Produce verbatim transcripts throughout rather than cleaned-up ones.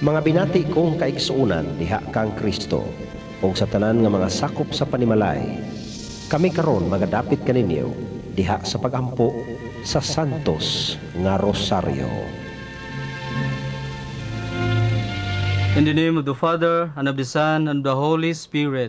Mga binati kong kaigsuunan diha kang Kristo, ug sa tanan nga mga sakop sa panimalay, kami karon magadapit kaninyo diha sa pagampo sa Santos nga Rosaryo. In the name of the Father, and of the Son, and of the Holy Spirit.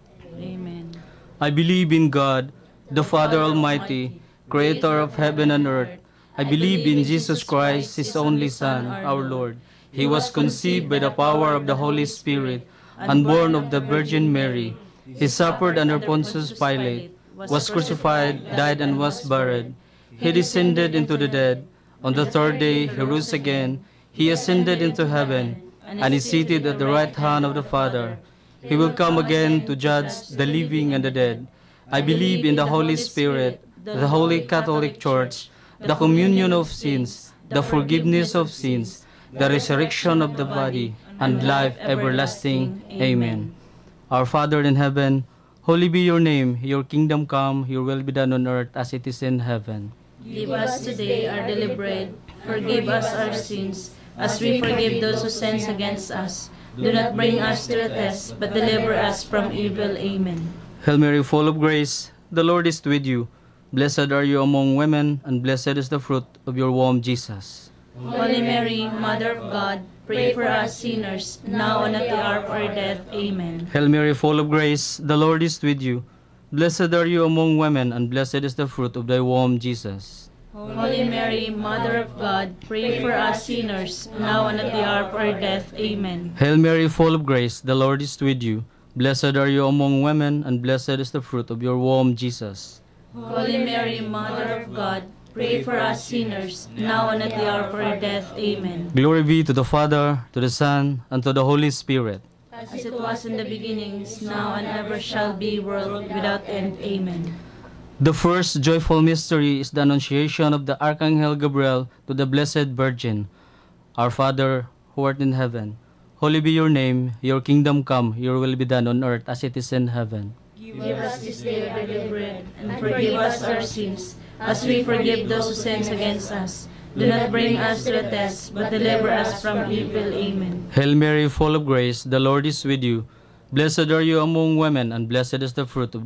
Amen. I believe in God, the Father Almighty, creator of heaven and earth. I believe in Jesus Christ, His only Son, our Lord. He was conceived by the power of the Holy Spirit, and born of the Virgin Mary. He suffered under Pontius Pilate, was crucified, died, and was buried. He descended into the dead. On the third day he rose again. He ascended into heaven, and is seated at the right hand of the Father. He will come again to judge the living and the dead. I believe in the Holy Spirit, the Holy Catholic Church, the communion of sins, the forgiveness of sins, the resurrection of the body, and life everlasting. Amen. Our Father in heaven, holy be your name. Your kingdom come, your will be done on earth as it is in heaven. Give us today our daily bread. Forgive us our sins, as we forgive those who sin against us. Do not bring us to the test, but deliver us from evil. Amen. Hail Mary, full of grace, the Lord is with you. Blessed are you among women, and blessed is the fruit of your womb, Jesus. Holy Mary, Mother of God, pray for us sinners, now and at the hour of our death. Amen. Hail Mary, full of grace, the Lord is with you. Blessed are you among women, and blessed is the fruit of thy womb, Jesus. Holy Mary, Mother of God, pray for us sinners, now and at the hour of our death. Amen. Hail Mary, full of grace, the Lord is with you. Blessed are you among women, and blessed is the fruit of your womb, Jesus. Holy Mary, Mother of God, pray for us sinners, now and at the hour of our death. Amen. Glory be to the Father, to the Son, and to the Holy Spirit. As it was in the beginning, is now, and ever shall be, world without end. Amen. The first joyful mystery is the Annunciation of the Archangel Gabriel to the Blessed Virgin. Our Father, who art in heaven, holy be your name. Your kingdom come, your will be done on earth as it is in heaven. Give us this day our daily bread, and forgive us our sins, as we forgive those who sin against us. Do not bring us to the test, but deliver us from evil. Amen. Hail Mary, full of grace, the Lord is with you. Blessed are you among women, and blessed is the fruit of